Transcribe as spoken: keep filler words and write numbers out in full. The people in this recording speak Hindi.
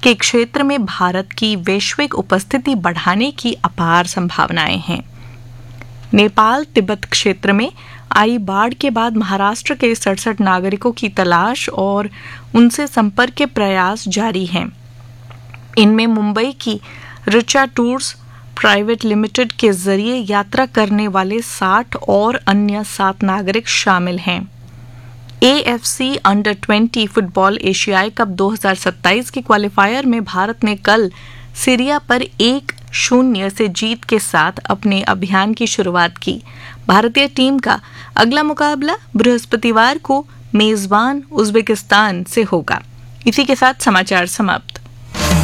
के क्षेत्र में भारत की वैश्विक उपस्थिति बढ़ाने की अपार संभावनाएं हैं। नेपाल तिब्बत क्षेत्र में आई बाढ़ के बाद महाराष्ट्र के सड़सठ नागरिकों की तलाश और उनसे संपर्क के प्रयास जारी हैं। इनमें मुंबई की ऋचा टूर्स प्राइवेट लिमिटेड के जरिए यात्रा करने वाले साठ और अन्य सात नागरिक शामिल हैं। एएफसी अंडर ट्वेंटी फुटबॉल एशियाई कप दो हज़ार सत्ताईस के क्वालिफायर में भारत ने कल सीरिया पर एक शून्य से जीत के साथ अपने अभियान की शुरुआत की। भारतीय टीम का अगला मुकाबला बृहस्पतिवार को मेजबान उज्बेकिस्तान से होगा। इसी के साथ समाचार समाप्त।